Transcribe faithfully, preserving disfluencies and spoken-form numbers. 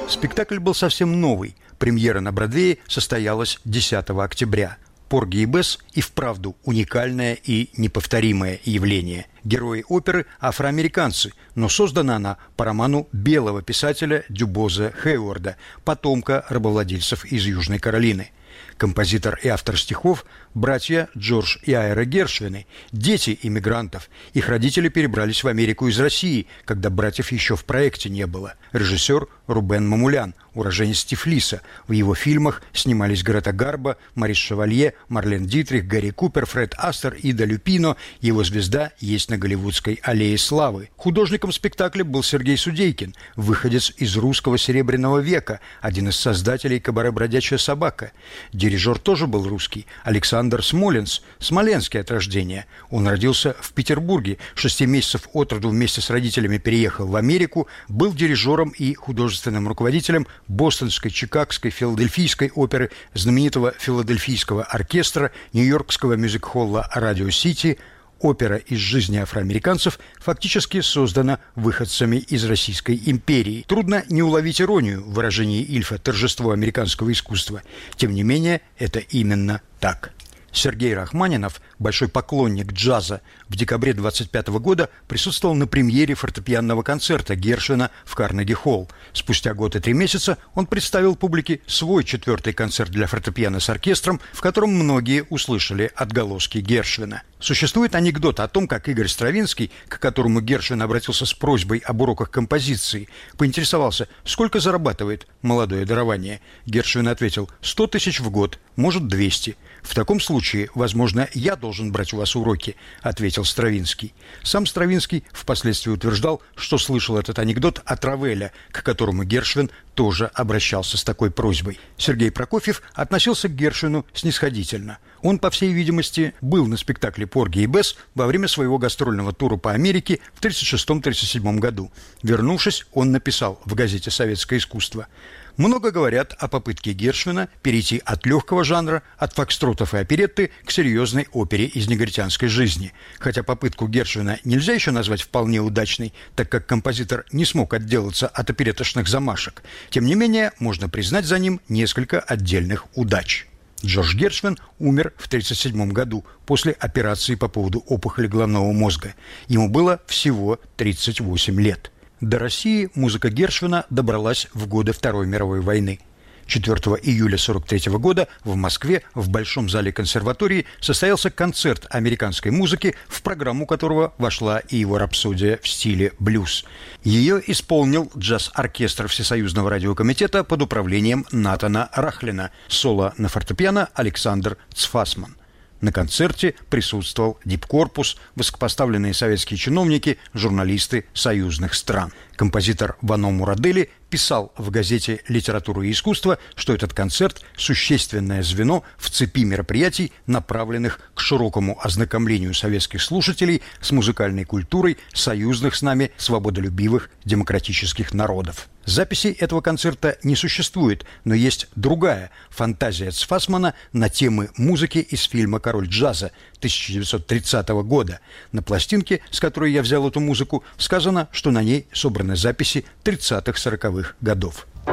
Спектакль был совсем новый. Премьера на Бродвее состоялась десятого октября. «Порги и Бесс» и вправду уникальное и неповторимое явление. Герои оперы – афроамериканцы, но создана она по роману белого писателя Дюбоза Хейворда, потомка рабовладельцев из Южной Каролины. Композитор и автор стихов – братья Джордж и Айра Гершвины, дети иммигрантов. Их родители перебрались в Америку из России, когда братьев еще в проекте не было. Режиссер Рубен Мамулян, уроженец Тифлиса. В его фильмах снимались Грета Гарбо, Марис Шевалье, Марлен Дитрих, Гарри Купер, Фред Астер, Ида Люпино. Его звезда есть на Голливудской аллее славы. Художником спектакля был Сергей Судейкин, выходец из русского Серебряного века, один из создателей кабаре «Бродячая собака». Дирижер тоже был русский – Александр Смоленс, смоленский от рождения. Он родился в Петербурге, шести месяцев от роду вместе с родителями переехал в Америку, был дирижером и художественным руководителем Бостонской, Чикагской, Филадельфийской оперы, знаменитого Филадельфийского оркестра, Нью-Йоркского мюзик-холла «Радио Сити». Опера из жизни афроамериканцев фактически создана выходцами из Российской империи. Трудно не уловить иронию в выражении Ильфа «торжество американского искусства». Тем не менее, это именно так. Сергей Рахманинов, большой поклонник джаза, в декабре двадцать пятого года присутствовал на премьере фортепианного концерта Гершвина в Карнеги-холл. Спустя год и три месяца он представил публике свой четвертый концерт для фортепиано с оркестром, в котором многие услышали отголоски Гершвина. Существует анекдот о том, как Игорь Стравинский, к которому Гершвин обратился с просьбой об уроках композиции, поинтересовался, сколько зарабатывает молодое дарование. Гершвин ответил: сто тысяч в год, может, двести. «В таком случае, возможно, я должен брать у вас уроки», – ответил Стравинский. Сам Стравинский впоследствии утверждал, что слышал этот анекдот от Равеля, к которому Гершвин тоже обращался с такой просьбой. Сергей Прокофьев относился к Гершвину снисходительно. Он, по всей видимости, был на спектакле «Порги и Бесс» во время своего гастрольного тура по Америке в тридцать шестом — тридцать седьмом году. Вернувшись, он написал в газете «Советское искусство»: «Много говорят о попытке Гершвина перейти от легкого жанра, от фокстротов и оперетты к серьезной опере из негритянской жизни. Хотя попытку Гершвина нельзя еще назвать вполне удачной, так как композитор не смог отделаться от опереточных замашек. Тем не менее, можно признать за ним несколько отдельных удач». Джордж Гершвин умер в тридцать седьмом году после операции по поводу опухоли головного мозга. Ему было всего тридцать восемь лет. До России музыка Гершвина добралась в годы Второй мировой войны. четвёртого июля сорок третьего года в Москве в Большом зале консерватории состоялся концерт американской музыки, в программу которого вошла и его рапсодия в стиле блюз. Ее исполнил джаз-оркестр Всесоюзного радиокомитета под управлением Натана Рахлина, соло на фортепиано Александр Цфасман. На концерте присутствовал дипкорпус, высокопоставленные советские чиновники, журналисты союзных стран. Композитор Вано Мурадели писал в газете «Литература и искусство», что этот концерт – существенное звено в цепи мероприятий, направленных к широкому ознакомлению советских слушателей с музыкальной культурой союзных с нами свободолюбивых демократических народов. Записи этого концерта не существует, но есть другая фантазия Цфасмана на темы музыки из фильма «Король джаза» тысяча девятьсот тридцатого года. На пластинке, с которой я взял эту музыку, сказано, что на ней собраны записи тридцатых-сороковых годов.